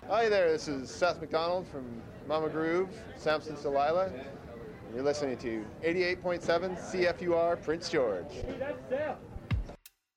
Hi there, this is Seth McDonald from Mama Groove, Samson Delilah. You're listening to 88.7 CFUR Prince George. Hey, that's Seth.